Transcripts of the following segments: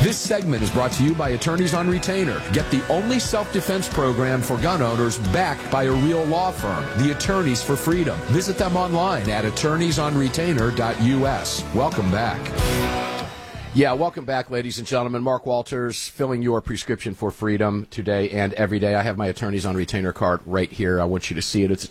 This segment is brought to you by Attorneys on Retainer. Get the only self-defense program for gun owners backed by a real law firm, the Attorneys for Freedom. Visit them online at attorneysonretainer.us. Welcome back. Yeah, welcome back, ladies and gentlemen. Mark Walters, filling your prescription for freedom today and every day. I have my Attorneys on Retainer card right here. I want you to see it. It's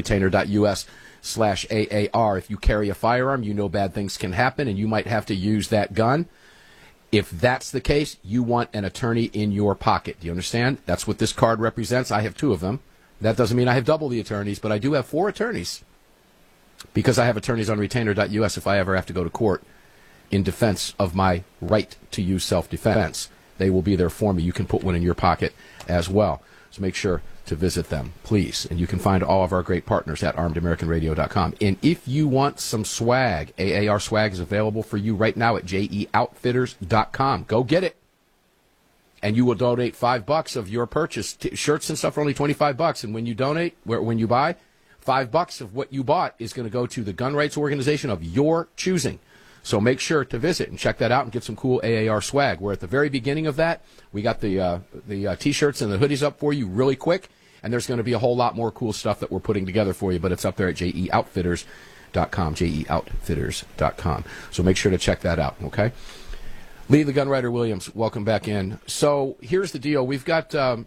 attorneysonretainer.us/AAR. If you carry a firearm, you know bad things can happen, and you might have to use that gun. If that's the case, you want an attorney in your pocket. Do you understand? That's what this card represents. I have 2 of them. That doesn't mean I have double the attorneys, but I do have 4 attorneys because I have attorneysonretainer.us if I ever have to go to court in defense of my right to use self-defense. They will be there for me. You can put one in your pocket as well. So make sure to visit them, please. And you can find all of our great partners at armedamericanradio.com. And if you want some swag, AAR swag is available for you right now at jeoutfitters.com. Go get it. And you will donate $5 of your purchase. Shirts and stuff are only $25. And when you donate, when you buy, $5 of what you bought is going to go to the gun rights organization of your choosing. So make sure to visit and check that out and get some cool AAR swag. We're at the very beginning of that. We got the T-shirts and the hoodies up for you really quick, and there's going to be a whole lot more cool stuff that we're putting together for you, but it's up there at jeoutfitters.com, jeoutfitters.com. So make sure to check that out, okay? Lee, the Gunwriter Williams, welcome back in. So here's the deal. We've got the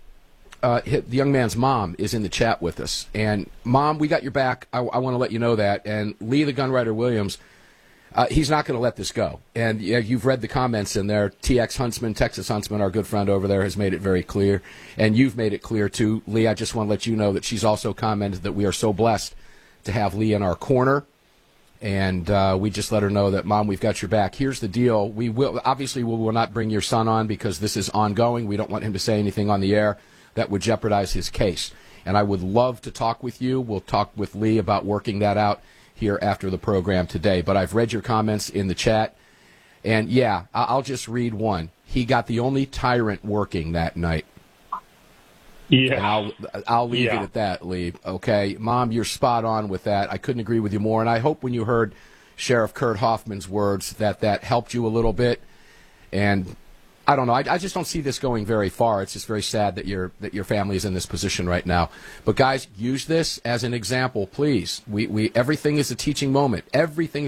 young man's mom is in the chat with us. And, Mom, we got your back. I want to let you know that. And Lee, the Gunwriter Williams, he's not going to let this go. And you've read the comments in there. TX Huntsman, Texas Huntsman, our good friend over there, has made it very clear. And you've made it clear, too. Lee, I just want to let you know that she's also commented that we are so blessed to have Lee in our corner. And we just let her know that, Mom, we've got your back. Here's the deal. We will not bring your son on because this is ongoing. We don't want him to say anything on the air that would jeopardize his case. And I would love to talk with you. We'll talk with Lee about working that out here after the program today. But I've read your comments in the chat, and yeah, I'll just read one. He got the only tyrant working that night. Yeah. And I'll leave it at that, Lee. Okay, Mom, you're spot on with that. I couldn't agree with you more, and I hope when you heard Sheriff Kurt Hoffman's words that helped you a little bit. And I don't know. I just don't see this going very far. It's just very sad that your family is in this position right now. But guys, use this as an example, please. We everything is a teaching moment. Everything